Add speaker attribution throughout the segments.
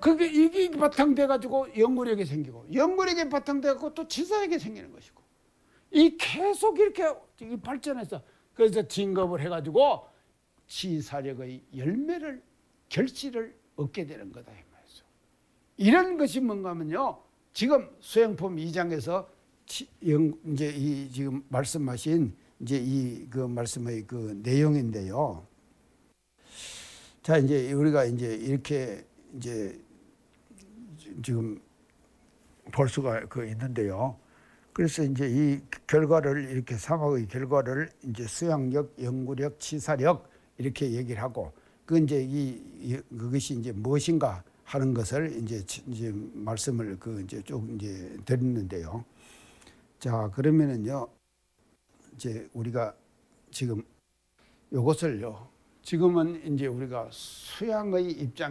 Speaker 1: 그게 이게 바탕돼가지고 연구력이 생기고, 연구력이 바탕돼가지고 또 치사력이 생기는 것이고, 이 계속 이렇게 발전해서, 그래서 진급을 해가지고 치사력의 열매를, 결실을 얻게 되는 거다 이 말이죠. 이런 것이 뭔가 하면요, 지금 수행품 2장에서 이제 이 지금 말씀하신 이제 이 그 말씀의 그 내용인데요. 자, 이제 우리가 이제 이렇게 이제 지금 볼 수가 그 있는데요. 그래서 이제 이 결과를 이렇게 상학의 결과를 이제 수양력, 연구력, 치사력 이렇게 얘기를 하고, 그 이제 그것이 이제 무엇인가 하는 것을 이제 말씀을 그 이제 쭉 이제 드리는데요. 자, 그러면은요, 이제 우리가 지금 요것을요, 지금은 이제 우리가 수양의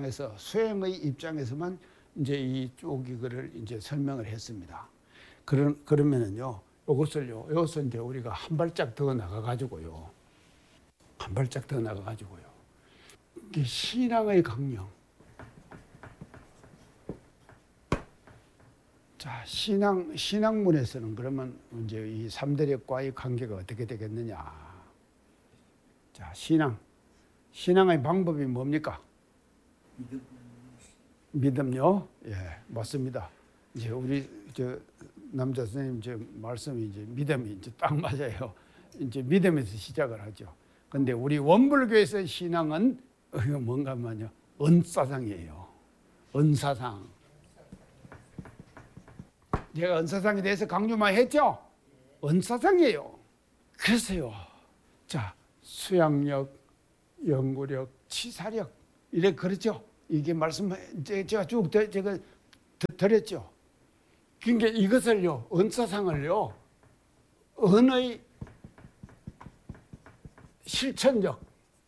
Speaker 1: 입장에서만 이제 이쪽 이거를 이제 설명을 했습니다. 그러면은요, 요것을 이제 우리가 한 발짝 더 나가가지고요, 이게 신앙의 강령. 자, 신학문에서는 그러면 이제 이 삼대력과의 관계가 어떻게 되겠느냐? 자, 신앙의 방법이 뭡니까? 믿음요? 예, 맞습니다. 이제 우리 남자 선생님 말씀이 이제 믿음이 이제 딱 맞아요. 이제 믿음에서 시작을 하죠. 근데 우리 원불교에서 신앙은 뭔가 하면요, 은사상이에요. 은사상. 제가 은사상에 대해서 강조 많이 했죠? 은사상이에요. 그래서요, 자, 수양력, 연구력, 치사력, 이래 그렇죠? 이게 말씀 제가 쭉 제가 드렸죠. 그러니까 이것을요, 은사상을요, 은의 실천력,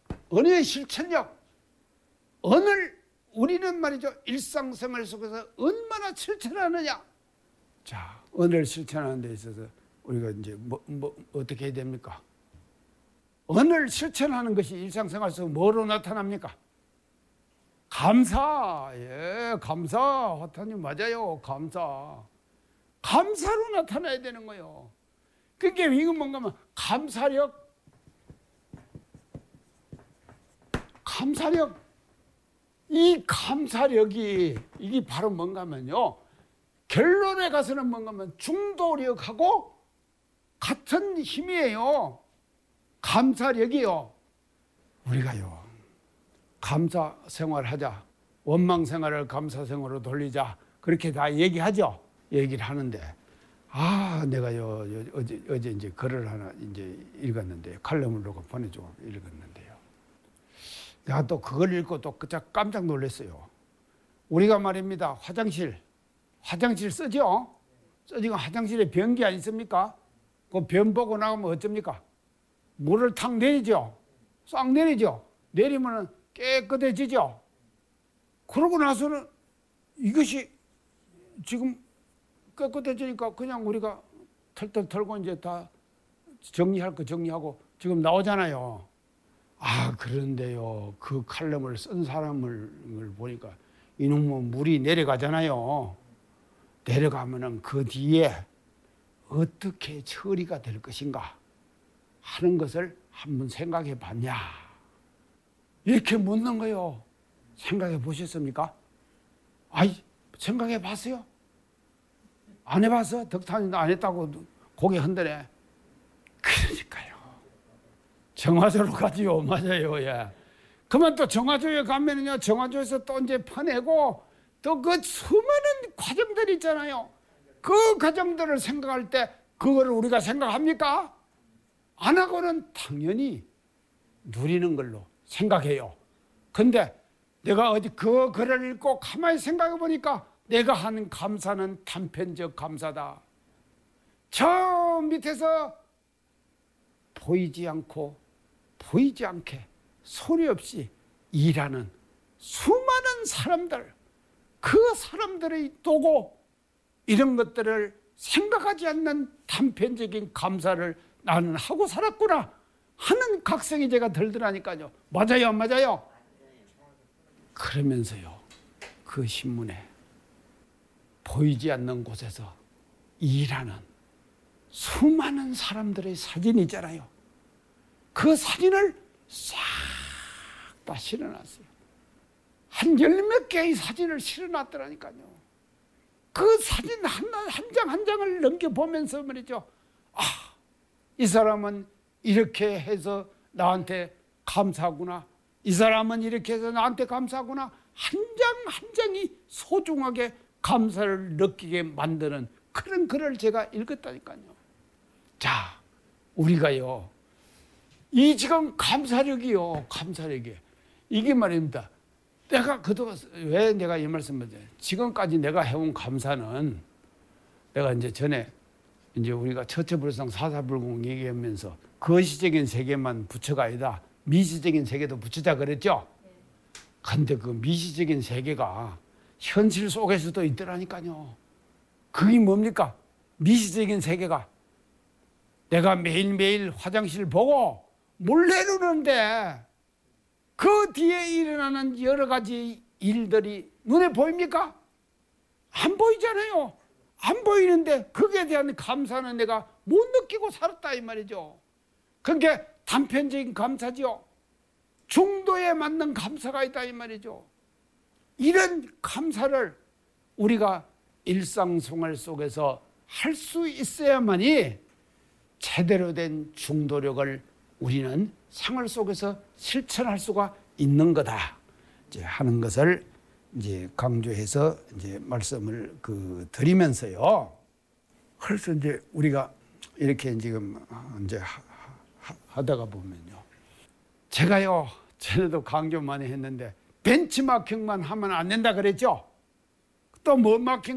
Speaker 1: 은을 우리는 말이죠, 일상생활 속에서 얼마나 실천하느냐. 자, 은을 실천하는 데 있어서 우리가 이제 어떻게 해야 됩니까? 은을 실천하는 것이 일상생활 속 뭐로 나타납니까? 감사. 예, 감사. 화타님 맞아요. 감사로 나타나야 되는 거예요. 그게 이건 뭔가 하면 감사력. 이 감사력이 이게 바로 뭔가 하면요, 결론에 가서는 뭔가 하면 중도력하고 같은 힘이에요. 감사력이요. 우리가요, 감사 생활하자, 원망 생활을 감사 생활로 돌리자, 그렇게 다 얘기하죠. 얘기를 하는데, 내가요 어제 이제 글을 하나 이제 읽었는데, 칼럼을 보내주고 읽었는데요, 내가 또 그걸 읽고 또 깜짝 놀랐어요. 우리가 말입니다, 화장실 쓰죠? 쓰지고 화장실에 변기 안 있습니까? 그 변 보고 나가면 어쩝니까? 물을 탁 내리죠? 싹 내리죠? 내리면 깨끗해지죠? 그러고 나서는 이것이 지금 깨끗해지니까 그냥 우리가 털털 털고 이제 다 정리할 거 정리하고 지금 나오잖아요. 그런데요, 그 칼럼을 쓴 사람을 보니까 이놈은 물이 내려가잖아요. 내려가면은 그 뒤에 어떻게 처리가 될 것인가 하는 것을 한번 생각해 봤냐, 이렇게 묻는 거예요. 생각해 보셨습니까? 생각해 봤어요? 안 해봤어? 덕탄이도 안 했다고 고개 흔드네. 그러니까요, 정화조로 가지요. 맞아요. 예. 그러면 또 정화조에 가면은요, 정화조에서 또 이제 퍼내고 또 그 수많은 과정들이 있잖아요. 그 과정들을 생각할 때 그거를 우리가 생각합니까? 안 하고는 당연히 누리는 걸로 생각해요. 근데 내가 어디 그 글을 읽고 가만히 생각해 보니까 내가 하는 감사는 단편적 감사다. 저 밑에서 보이지 않게 소리 없이 일하는 수많은 사람들, 그 사람들의 도구, 이런 것들을 생각하지 않는 단편적인 감사를 나는 하고 살았구나 하는 각성이 제가 들더라니까요. 맞아요, 안 맞아요? 그러면서요, 그 신문에 보이지 않는 곳에서 일하는 수많은 사람들의 사진이 있잖아요. 그 사진을 싹 다 실어놨어요. 한 10몇 개의 사진을 실어놨더라니까요. 그 사진 한 장 한 장을 넘겨보면서 말이죠. 아, 이 사람은 이렇게 해서 나한테 감사하구나. 이 사람은 이렇게 해서 나한테 감사하구나. 한 장 한 장이 소중하게 감사를 느끼게 만드는 그런 글을 제가 읽었다니까요. 자, 우리가요, 이 지금 감사력이요, 감사력이 이게 말입니다. 내가 그동안 왜 내가 이 말씀을 드려요? 지금까지 내가 해온 감사는 내가 이제 전에 이제 우리가 처처불상 사사불공 얘기하면서 거시적인 세계만 부처가 아니다. 미시적인 세계도 부처자 그랬죠? 근데 그 미시적인 세계가 현실 속에서도 있더라니까요. 그게 뭡니까? 미시적인 세계가 내가 매일매일 화장실 보고 몰래 누는데 그 뒤에 일어나는 여러 가지 일들이 눈에 보입니까? 안 보이잖아요. 안 보이는데 거기에 대한 감사는 내가 못 느끼고 살았다 이 말이죠. 그게 단편적인 감사죠. 중도에 맞는 감사가 있다 이 말이죠. 이런 감사를 우리가 일상생활 속에서 할 수 있어야만이 제대로 된 중도력을 우리는 생활 속에서 실천할 수가 있는 거다. 이제 하는 것을 이제 강조해서 이제 말씀을 드리면서요. 그래서 이제 우리가 이렇게 지금 이제 하다가 보면요. 제가요, 전에도 강조 많이 했는데 벤치마킹만 하면 안 된다 그랬죠? 또 뭐 마킹